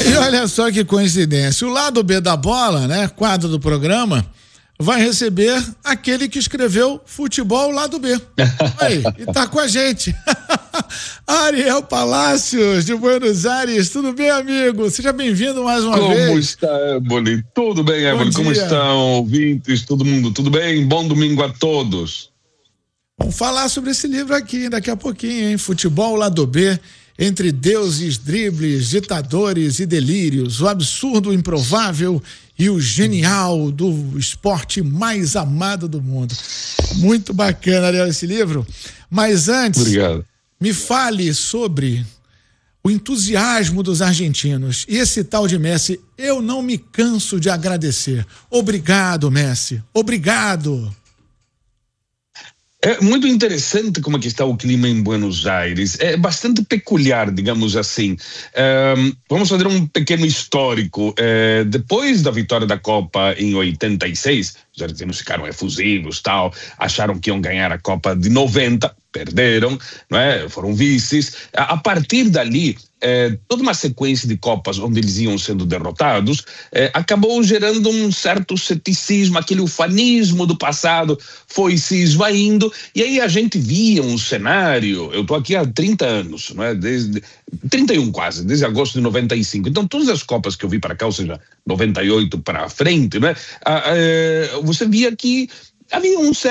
E olha só que coincidência, o lado B da bola, né, quadro do programa, vai receber aquele que escreveu Futebol Lado B. Aí, e tá com a gente. Ariel Palacios, de Buenos Aires. Tudo bem, amigo? Seja bem-vindo mais uma vez. Como está, Éboli? Tudo bem, Éboli? Como estão, ouvintes? Todo mundo, tudo bem? Bom domingo a todos. Vamos falar sobre esse livro aqui daqui a pouquinho, hein? Futebol Lado B, entre deuses, dribles, ditadores e delírios, o absurdo, o improvável e o genial do esporte mais amado do mundo. Muito bacana, Ariel, esse livro. Mas antes, obrigado. Me fale sobre o entusiasmo dos argentinos. E esse tal de Messi, eu não me canso de agradecer. Obrigado, Messi. Obrigado. É muito interessante como é que está o clima em Buenos Aires. É bastante peculiar, digamos assim. Vamos fazer um pequeno histórico. Depois da vitória da Copa em 86, os argentinos ficaram efusivos, tal, acharam que iam ganhar a Copa de 90, perderam, não é? Foram vices. A partir dali, toda uma sequência de Copas onde eles iam sendo derrotados, acabou gerando um certo ceticismo, aquele ufanismo do passado foi se esvaindo, e aí a gente via um cenário, eu estou aqui há 30 anos, não é? Desde 31 quase, desde agosto de 95, então todas as Copas que eu vi para cá, ou seja, 98 para frente, não é? Você via que havia um certo